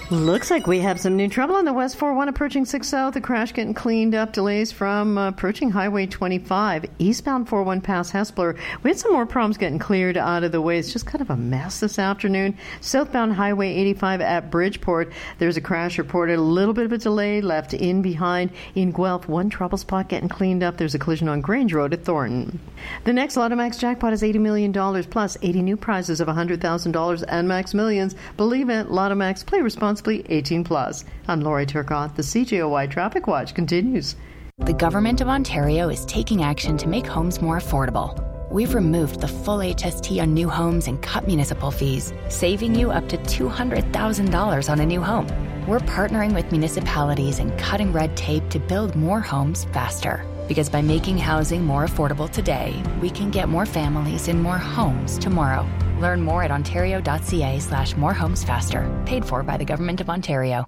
Looks like we have some new trouble on the West 41 approaching 6 South. The crash getting cleaned up. Delays from approaching Highway 25. Eastbound 41 past Hespeler. We had some more problems getting cleared out of the way. It's just kind of a mess this afternoon. Southbound Highway 85 at Bridgeport. There's a crash reported. A little bit of a delay left in behind. In Guelph, one trouble spot getting cleaned up. There's a collision on Grange Road at Thornton. The next Lotomax jackpot is $80 million plus 80 new prizes of $100,000 and Max Millions. Believe it, Lotomax. Play responsibly. 18 plus. I'm Lori Turcotte. The CJOY Traffic Watch continues. The Government of Ontario is taking action to make homes more affordable. We've removed the full HST on new homes and cut municipal fees, saving you up to $200,000 on a new home. We're partnering with municipalities and cutting red tape to build more homes faster. Because by making housing more affordable today, we can get more families in more homes tomorrow. Learn more at ontario.ca/morehomesfaster. Paid for by the Government of Ontario.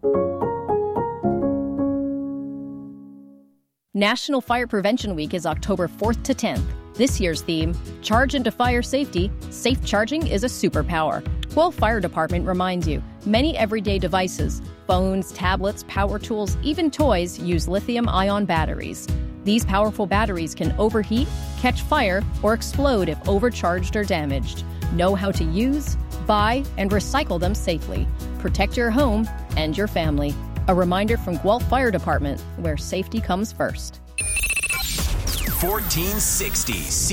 National Fire Prevention Week is October 4th to 10th. This year's theme, Charge into Fire Safety, Safe Charging is a Superpower. Guelph Fire Department reminds you, many everyday devices, phones, tablets, power tools, even toys, use lithium-ion batteries. These powerful batteries can overheat, catch fire, or explode if overcharged or damaged. Know how to use, buy, and recycle them safely. Protect your home and your family. A reminder from Guelph Fire Department, where safety comes first. 1460